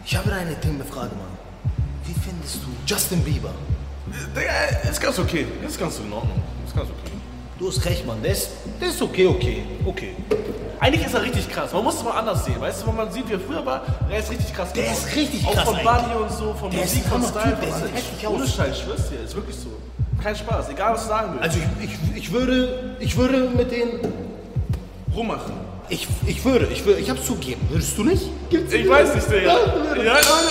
Ich habe eine Frage, Mann. Wie findest du Justin Bieber? Digga, ist ganz okay. Ist ganz in Ordnung. Ist ganz okay. Du hast recht, Mann. Der ist okay. Eigentlich ist er richtig krass. Man muss es mal anders sehen. Weißt du, wenn man sieht, wie er früher war, er ist richtig krass. Der ist richtig krass. Auch von Body und so, von der Musik, ist von Style. Der sieht heftig aus. Ohne Scheiß, ich schwör's dir. Ist wirklich so. Kein Spaß. Egal, was du sagen willst. Also ich würde mit denen rummachen. Ich würde. Ich hab's zugeben. Würdest du nicht? Ich weiß nicht, Digga. Ja,